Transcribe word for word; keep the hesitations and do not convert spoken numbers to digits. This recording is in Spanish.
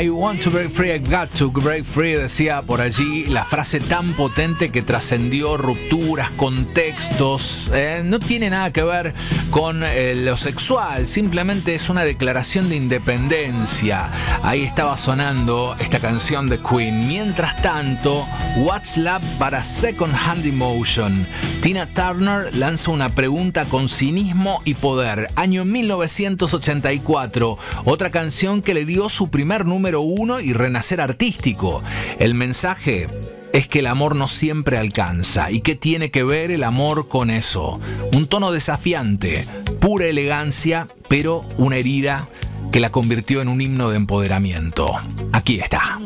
I want to break free, I got to break free, decía por allí la frase tan potente que trascendió rupturas, contextos. Eh, no tiene nada que ver con eh, lo sexual, simplemente es una declaración de independencia. Ahí estaba sonando esta canción de Queen. Mientras tanto, What's Love para Second Hand Emotion. Tina Turner lanza una pregunta con cinismo y poder. Año mil novecientos ochenta y cuatro. Otra canción que le dio su primer número uno y renacer artístico. El mensaje es que el amor no siempre alcanza. ¿Y qué tiene que ver el amor con eso? Un tono desafiante, pura elegancia, pero una herida que la convirtió en un himno de empoderamiento. Aquí está.